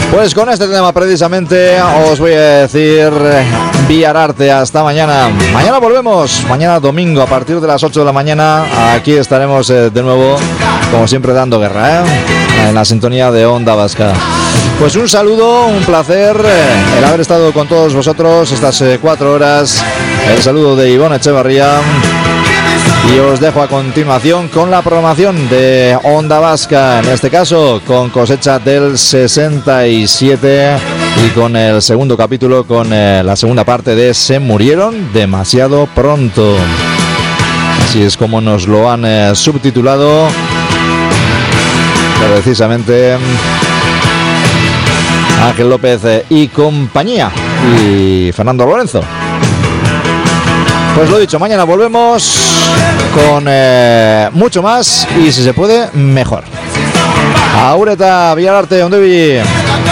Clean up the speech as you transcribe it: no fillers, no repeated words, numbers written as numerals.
Pues con este tema precisamente os voy a decir Viararte hasta mañana. Mañana volvemos, mañana domingo a partir de las 8 de la mañana. Aquí estaremos de nuevo, como siempre, dando guerra, en la sintonía de Onda Vasca. Pues un saludo, un placer el haber estado con todos vosotros estas 4 horas. El saludo de Ivonne Echevarría. Y os dejo a continuación con la programación de Onda Vasca, en este caso con Cosecha del 67 y con el segundo capítulo, con la segunda parte de Se murieron demasiado pronto. Así es como nos lo han subtitulado precisamente Ángel López y compañía y Fernando Lorenzo. Pues lo dicho, mañana volvemos con mucho más y si se puede, mejor. Aureta, Viararte, onde